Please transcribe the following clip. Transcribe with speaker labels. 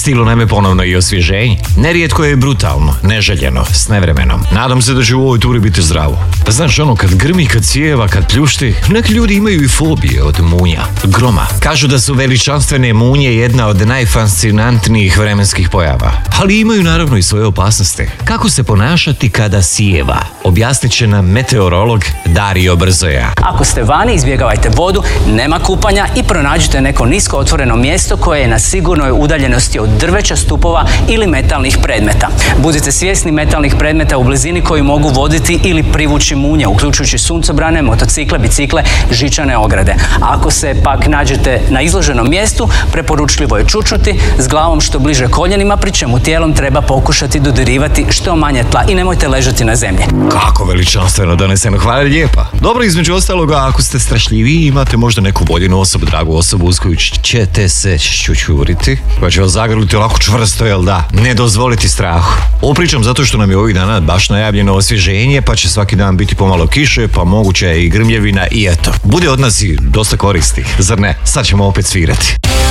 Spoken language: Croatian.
Speaker 1: stilu nam je ponovno i osvježenje. Nerijetko je brutalno, neželjeno, s nevremenom. Nadam se da će u ovoj turi biti zdravo. Pa znaš ono, kad grmi, kad cijeva, kad pljušti, neki ljudi imaju i fobije od munja, groma. Kažu da su veličanstvene munje jedna od najfascinantnijih vremenskih pojava. Ali imaju naravno i svoje opasnosti. Kako se ponašati kada sijeva? Objasnit će nam meteorolog Dario Brzoja.
Speaker 2: Ako ste vani, izbjegavajte vodu, nema kupanja i pronađite neko nisko otvoreno mjesto koje je na sigurnoj udaljenosti od drveća, stupova ili metalnih predmeta. Budite svjesni metalnih predmeta u blizini koji mogu voditi ili privući munje, uključujući suncobrane, motocikle, bicikle, žičane ograde. Ako se pak nađete na izloženom mjestu, preporučljivo je čučnuti s glavom što bliže koljenima, pri čemu tijelom treba pokušati dodirivati što manje tla i nemojte ležati na zemlji.
Speaker 1: Kako veličanstveno doneseno, hvala lijepa. Dobro, između ostaloga, ako ste strašljivi, imate možda neku voljenu osobu, dragu osobu uz koju ćete se šćućuriti, koja će vas zagrliti ovako čvrsto, jel da? Ne dozvoliti strahu. Ovo pričam zato što nam je ovih dana baš najavljeno osvježenje, pa će svaki dan biti pomalo kiše, pa moguće i grmljevina i eto. Bude od nas i dosta koristi, zar ne? Sad ćemo opet svirati.